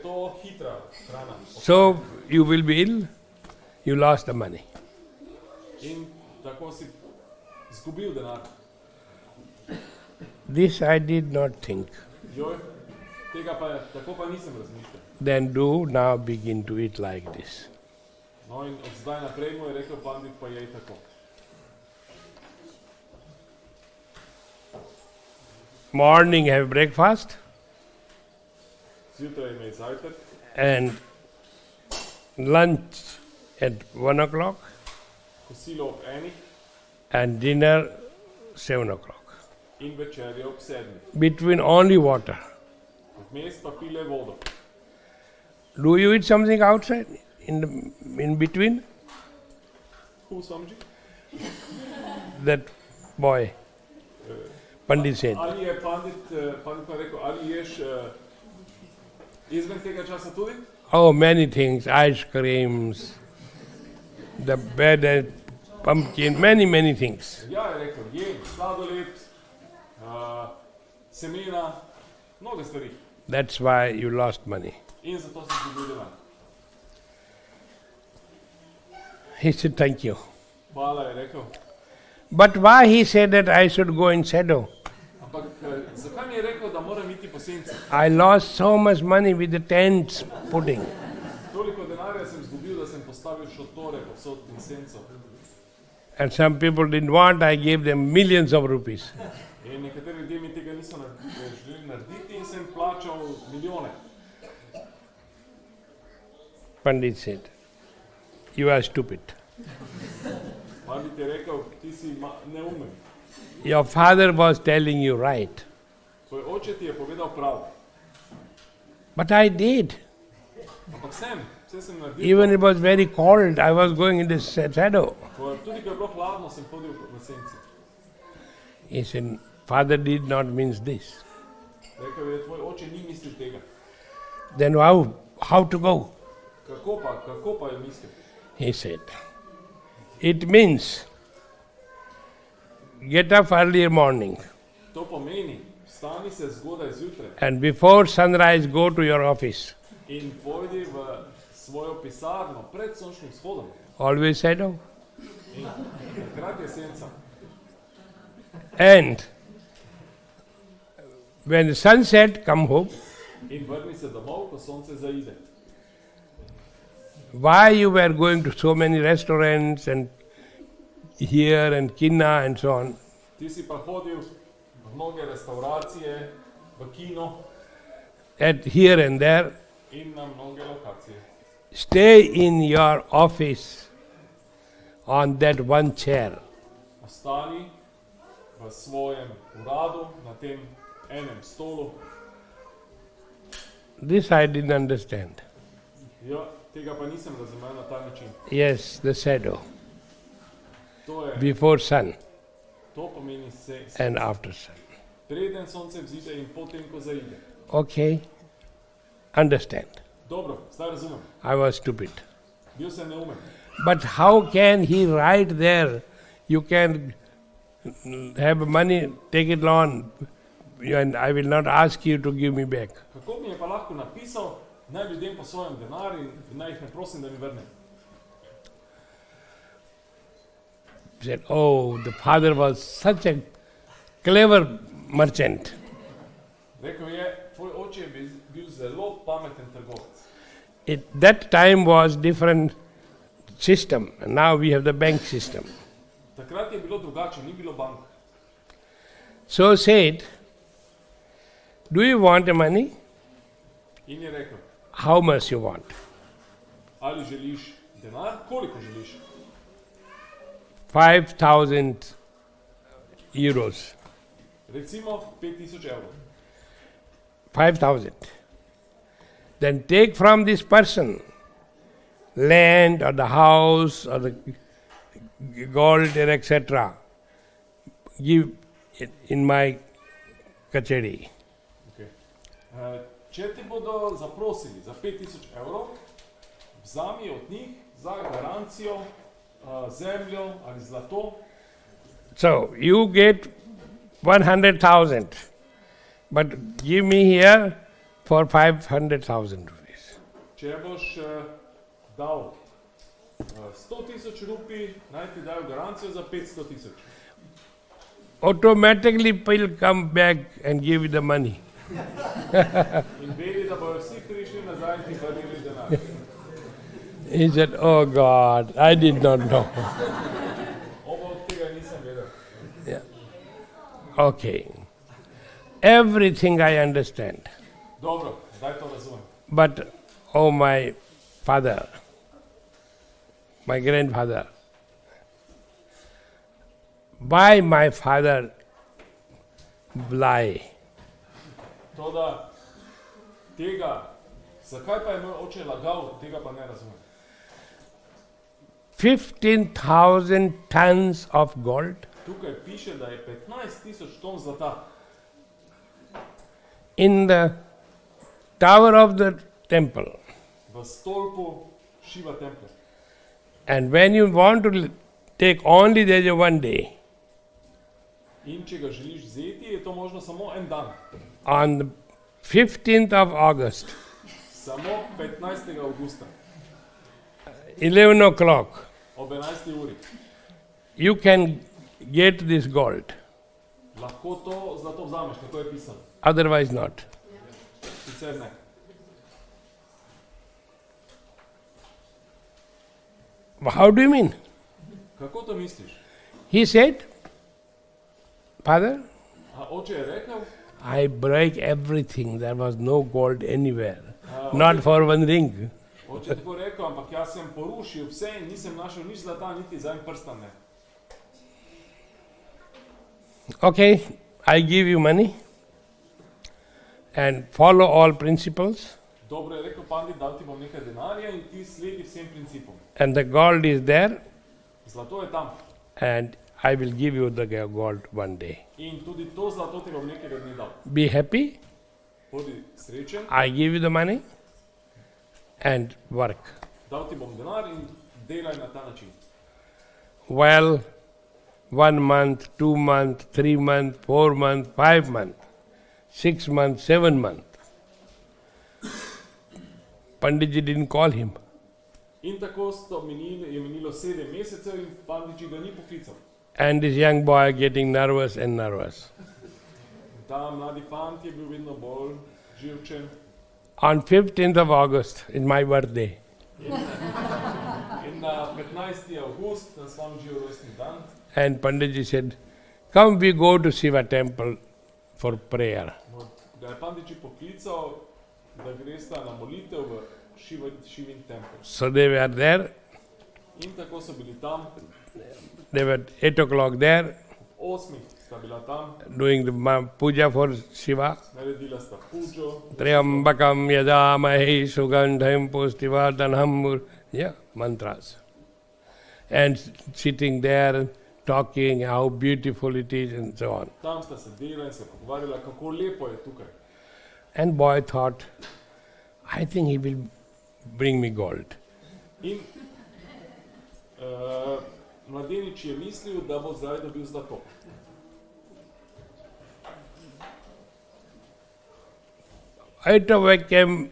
to hitra hrana. So you will be ill, you lost the money. In tako si izgubil denar. This I did not think. Joj, tako pa nisem razmišljal. Then do now begin to eat like this. No in od zdaj naprej mu je rekel pandit, pa jej tako. Morning have breakfast. Zjutraj imej zajtrk. And lunch at 1 o'clock. Kosilo ob 1. And dinner 7 o'clock. In večerjo ob 7. Between only water. Vmes pa pile vodo. Do you eat something outside in between? Who, Swamiji? That boy. Pandit said. Ali je pandit pa rekel, ali ješ izven tega časa tudi? Oh, many things. Ice creams, the bread and pumpkin, many things. Ja, je rekel, jem sladoled, semena, mnogo stvari. That's why you lost money. In zato sem izgubil denar. He said, thank you. Hvala, je rekel. But why he said that I should go in shadow? Ampak zakaj mi je rekel, da moram iti po senci? I lost so much money with the tents putting. Toliko denarja sem izgubil, da sem postavil šotore povsod in senco. And some people didn't want, I gave them millions of rupees. In nekateri ljudje mi tega niso želeli narediti in sem plačal milijone. Pandit said, you are stupid. Pandit je rekel, ti si neumen. Your father was telling you right. Tvoj oče ti je povedal prav. But I did. Ampak vse sem naredil. Even it was very cold, I was going in the shadow. Tudi ko je bilo hladno, sem hodil v senci. He said, father did not mean this. Rekel je, tvoj oče ni mislil tega. Then how to go? Kako pa je mislil? He said, it means get up early morning. To pomeni, vstani se zgodaj zjutraj. And before sunrise go to your office. In pojdi v svojo pisarno pred sončnim vzhodom. Always shadow. In takrat je senca. And when the sun set, come home. In vrni se domov, ko sonce zaide. Why you were going to so many restaurants and here and Kinna and so on? Ti si pa hodil v mnoge restauracije, v kino. At here and there. In na mnoge lokacije. Stay in your office on that one chair. Ostani v svojem uradu na tem enem stolu. This I didn't understand. Ja, tega pa nisem razumel na ta način. Yes, the shadow. To je, before sun to pomeni and after sun. Preden sonce vzide in potem, ko zaide. Okay, understand. Dobro, zdaj razumem. I was stupid. Bil sem neumen. But how can he write there, you can have money, take it loan, and I will not ask you to give me back. Kako mi je pa lahko napisal, naj ljudem posojam denar in naj jih ne prosim, da mi vrnem? He said, oh, the father was such a clever merchant. Rekel je, tvoj oče je bil zelo pameten trgovec. That time was different system, and now we have the bank system. Takrat je bilo drugače, ni bilo bank. So said, do you want the money? In je rekel, how much you want? Ali želiš denar, koliko želiš? 5,000 euros. Recimo 5,000 evrov. 5,000. Then take from this person land or the house or the gold, etc. Give it in my kacheri. Okay. Če ti bodo zaprosili za 5,000 evrov, vzami od njih za garancijo zemljo ali zlato. So you get 100,000, but give me here for 500,000 rupees. rupees. Če boš dal 100,000 rupij, naj ti dajo garancijo za 500,000. Automatically will come back and give you the money. In vedi, da bojo vsi prišli nazaj in ti vrnili denar. He said, oh God, I did not know. Oba od tega nisem vedel. Yeah. Okay. Everything I understand. Dobro, zdaj to razumem. But, oh my father, my grandfather, why my father lie? Toda tega, zakaj pa je moj oče lagal, tega pa ne razumem. 15,000 tons of gold Tukaj piše, da je 15,000 ton zlata in the tower of the temple. v stolpu Šiva templja. And when you want to take only, there is one day. In če ga želiš vzeti, je to možno samo en dan. On the 15th of August, Samo 15. avgusta 11 o'clock, ob 11. uri. you can get this gold. Lahko to zlato vzameš, tako je pisano. Otherwise not. Sicer ne. How do you mean? Kako to misliš? He said, Father, A oče je rekel, I break everything. There was no gold anywhere. Not for one ring. oče je tako rekel, ampak jaz sem porušil vse in nisem našel nič zlata, niti za en prstan ne. Okay, I give you money and follow all principles, Dobro je rekel pandit, dal ti bom nekaj denarja in ti sledi vsem principom. and the gold is there, Zlato je tam and I will give you the gold one day. in tudi to zlato ti bom nekega dne dal. Be happy, Bodi srečen, I give you the money and work. dal ti bom denar in delaj na ta način. Well, 1 month, 2 months, 3 months, 4 months, 5 months, 6 months, 7 months. Panditji didn't call him. In tako je minilo 7 mesecev in panditji ga ni poklical. And this young boy getting nervous and nervous. Ta mladi fant je bil vedno bolj živčen. On 15th of August is my birthday. In na 15. avgust, na svojem živ rojstni dan, And Panditji said, come we go to Shiva temple for prayer. ga je panditji poklical, da gresta na molitev v Šivin tempelj. So they were there. In tako so bili tam, They were 8 o'clock there 8 sta bila tam, doing the puja for Shiva. naredila sta puđo, Triambakam yadamahi sugandham pustivardhanam. Yeah, mantras. And sitting there talking how beautiful it is and so on. tam sta sedela in se pogovarjala, kako lepo je tukaj. And boy thought, I think he will bring me gold. In mladenič je mislil, da bo zdaj dobil zlato. Right away came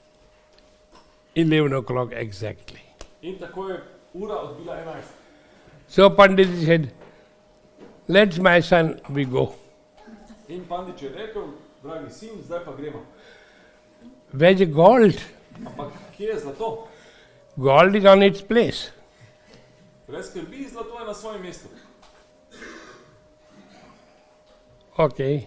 11 o'clock exactly. In tako je ura odbila 11. So Panditji said, let my son we go. In pandič je rekel, dragi sin, zdaj pa gremo. Where's the gold? Ampak kje je zlato? Gold is on its place. Brez skrbi, zlato je na svojem mestu. Okay.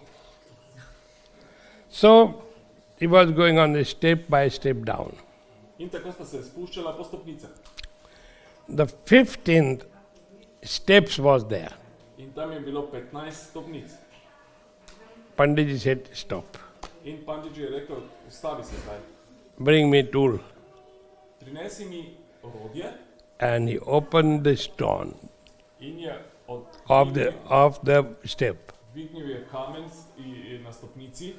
So he was going on a step by step down. In tako sta se spuščala po stopnicah. The 15th steps was there. In tam je bilo 15 stopnic. Panditji said, stop. In pandič je rekel, ustavi se zdaj. Bring me tool. Prinesi mi orodje. And he opened the stone In je of the step. dvignil je kamen na stopnici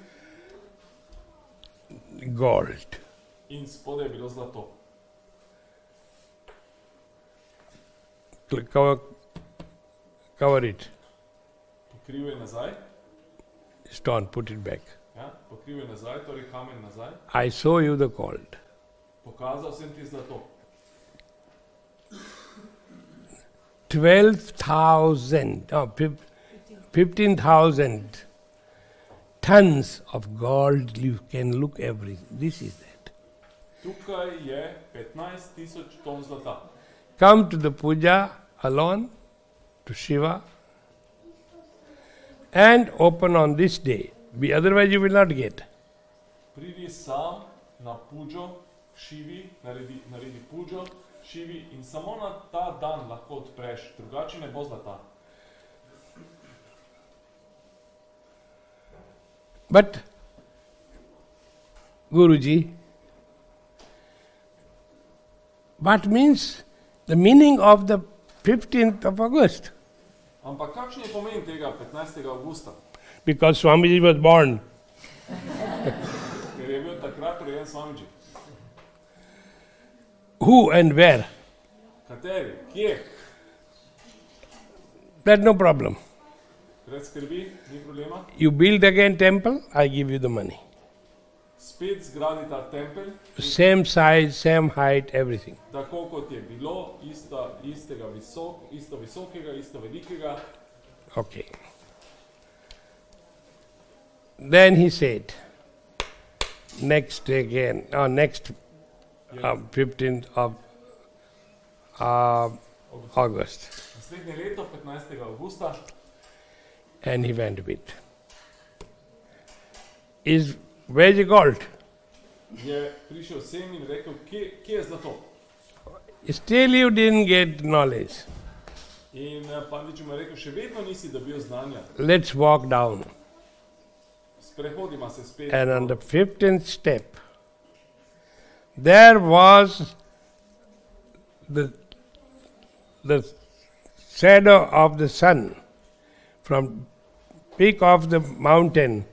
Gold. in spodaj je bilo zlato. Cover it. Pokril je nazaj. Stone, put it back. Ja, pokril je nazaj, torej kamen nazaj. I show you the gold. Pokazal sem ti zlato. 12,000, 15,000 tons of gold. You can look everything. This is that. Tukaj je 15,000 ton zlata. Come to the puja alone, to Shiva, and open on this day. Otherwise you will not get. Pridi sam na puđo, Šivi, naredi puđo, Šivi in samo na ta dan lahko odpreš, drugače ne bo zlata. But, Guruji, what means the meaning of the 15th of August? Ampak kakšen je pomen tega 15. avgusta? Because Swamiji was born. Ker je bil takrat rojen Swamiji. Who and where? Kateri? Kje? That's no problem. Brez skrbi, ni problema. You build again temple, I give you the money. Spet zgradi ta tempelj, Same size, same height, everything. tako kot je bilo, isto visokega, isto velikega. Okay. Then he said, next again, next 15th of August. Naslednje leto, 15. avgusta, And he went with. Where's the gold? je prišel sem in rekel, kje je zlato? Still you didn't get knowledge. In Pandič mu je rekel, še vedno nisi dobil znanja. Let's walk down. Sprehodimo se spet. And on the 15th step, there was the shadow of the sun from peak of the mountain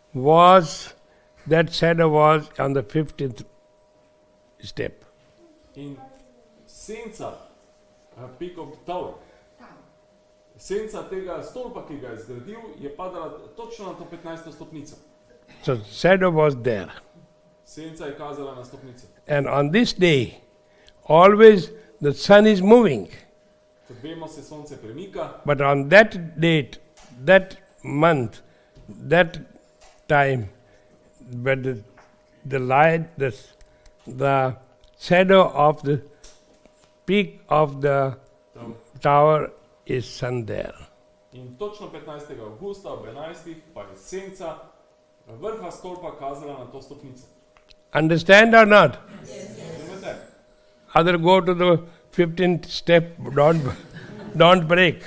that shadow was on the 15th step. In senca, peak of the tower, senca tega stolpa, ki ga je zgradil, je padala točno na to 15. stopnico. So shadow was there. Senca je kazala na stopnico. And on this day, always the sun is moving. Kot vemo, se sonce premika, But on that date, that month, that time, but the light, the shadow of the peak of the tower is sun there. in točno 15. avgusta ob 11. pa je senca vrha stolpa kazala na to stopnico. Understand or not? Razumete? Other go to the 15th step, don't break.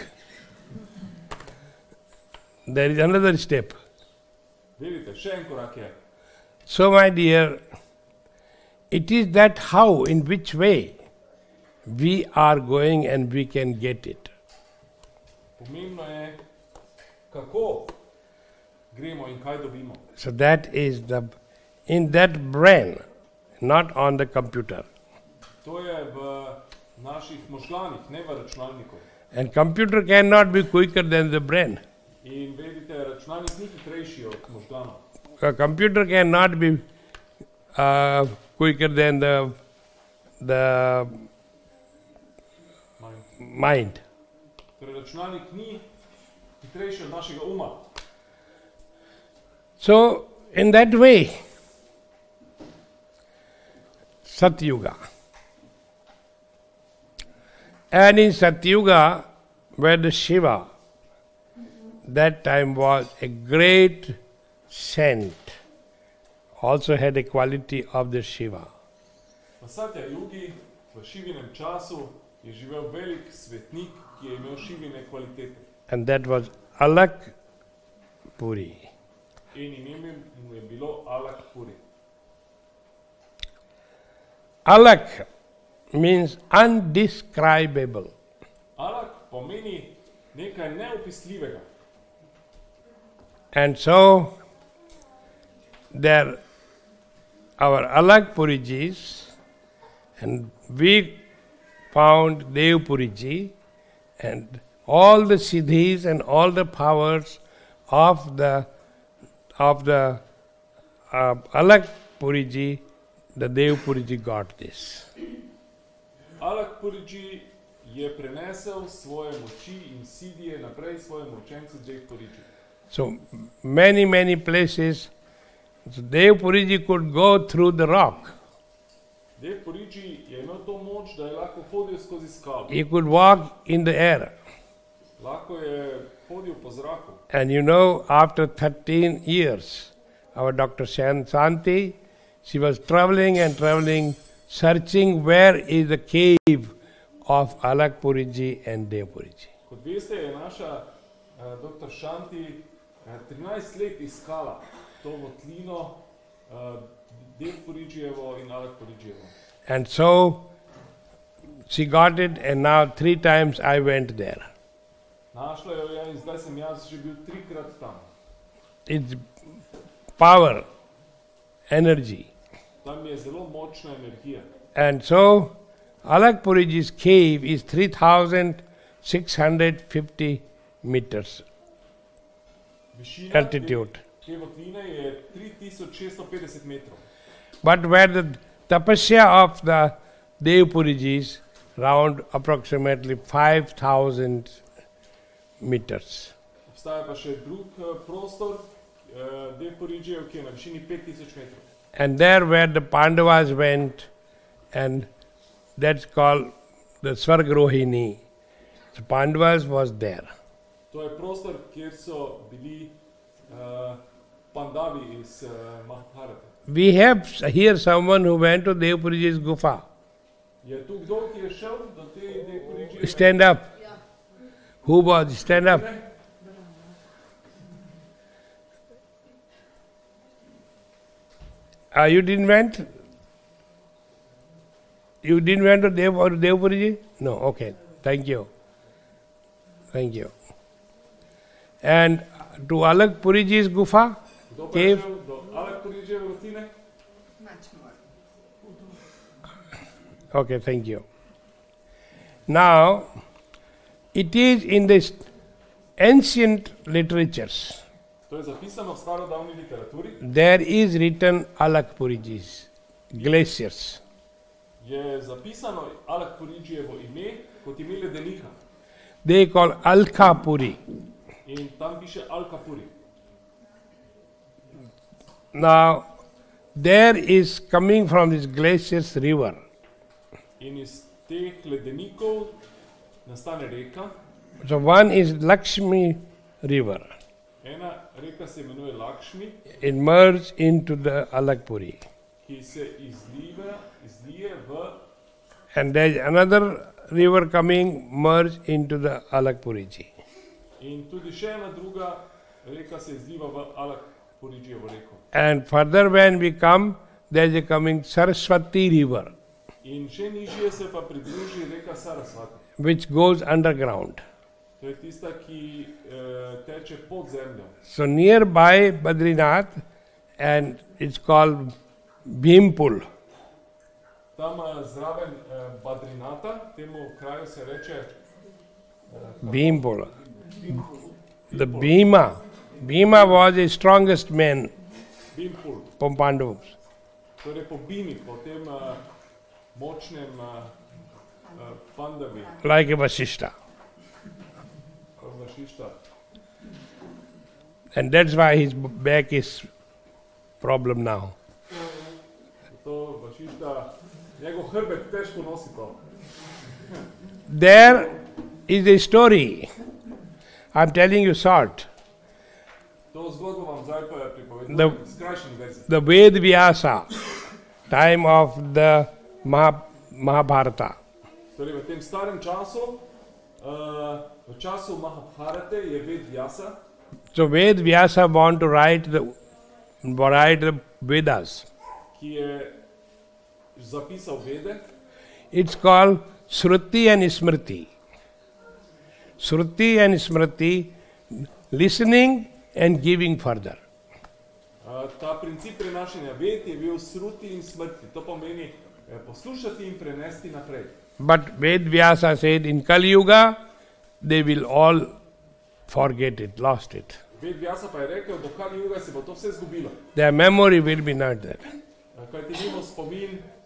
There is another step. Vidite, še en korak je. So my dear, it is that how, in which way we are going and we can get it. Pomembno je, kako gremo in kaj dobimo. So that is in that brain, not on the computer. To je v naših možganih, ne v računalniku. And computer cannot be quicker than the brain. In vedite, računalnik ni hitrejši od možganov. A computer cannot be quicker than the mind. Torej, računalnik ni hitrejši od našega uma. So, in that way, Satyuga. And in Satyuga, where the Shiva, that time was a great saint, also had a quality of the Shiva. V Satya Yugi, v Šivinem času, je živel velik svetnik, ki je imel Šivine kvalitete. And that was Alak Puri. In ime mu je bilo Alak Puri. Alak means undescribable. Alak pomeni nekaj neopisljivega. And so, there our Alak Purijis, and we found Dev Puriji, and all the siddhis and all the powers of the Alak Puriji the Devpuriji got this. Alak Puriji je prenesel svoje moči in sidije naprej svojemu učencu Devpuriji. So many places, so Devpuriji could go through the rock. Devpuriji je imel to moč, da je lahko hodil skozi skalo. He could walk in the air. Lahko je hodil po zraku. And you know, after 13 years, our Dr. Santi, she was traveling, searching where is the cave of Alak Puriji and Devpuriji. Kot veste, je naša dr. Shanti 13 let iskala to votlino Devpurijijevo in Alak Purijijevo. And so she got it, and now 3 times I went there. Našla jo je in zdaj sem jaz že bil 3-krat tam. It's power, energy. Tam je zelo močna energija. And so Alak Puriji's cave is 3,650 meters Višina altitude. te votline je 3650 metrov. But where the tapasya of the Devpurijis, round approximately 5,000 meters. Obstaja pa še drug prostor Devpurijijev, ki je na višini 5000 metrov. And there where the Pandavas went, and that's called the Svargrohini. The Pandavas was there. To je prostor, kjer so bili Pandavi iz Mahabharata. We have here someone who went to Devpuriji's Gufa. Je tu kdo, ki je šel do te Devpurijije? Stand up. Who was? Stand up. You didn't went? You didn't went to Devpuriji? No, okay. Thank you. Thank you. And to Alak Puriji's Gufa? Kdo pa je Cave? šel do Alak Purijijeve votline? Okay, thank you. Now, it is in the ancient literatures, To je zapisano v starodavni literaturi. there is written Alak Puriji's glaciers. Je zapisano Alak Purijijevo ime kot ime ledenika. They call Alka Puri. In tam piše Alka Puri. Now, there is coming from this glaciers river. In iz teh ledenikov nastane reka. So one is Lakshmi river. Ena reka se imenuje Lakšmi, It merged into the Alak Puri. ki se izlije v And there is another river coming merged into the Alak Puriji. in tudi še ena druga reka se izliva v Alak Purijijevo reko. And further when we come, there is a coming Saraswati river, In še nižje se pa pridruži reka Sarasvati. which goes underground. To je tista, ki teče pod zemljo. So nearby Badrinath, and it's called Bhimpul. Tam zraven Badrinata, temu kraju se reče Bhimpul. The Bhima was the strongest man Bimpul. from Pandavas. Torej po Bimi, po tem močnem Pandavi, Like a Vasishta. Vašišta. And that's why his back is problem now. To Vašišta, njegov hrbet težko nosi to. There is a story. I'm telling you short. To zgodbo vam zdaj pa pripovedam, The- skrajšen verzij. The Ved Vyasa, time of the Mahabharata. Torej v tem starem času, v času Mahabharate je Ved Vyasa, So Ved Vyasa want to write the Vedas. ki je zapisal Vede. It's called Shruti and Smriti. Shruti and Smriti, listening and giving further. Ta princip prenašanja ved je bil sruti in smrti. To pomeni poslušati in prenesti naprej. But Ved Vyasa said in Kali Yuga, they will all forget it, lost it. Ved Vyasa pa je rekel, do Kali Juga se bo to vse zgubilo. Their memory will be not there. Kajti mi v spomin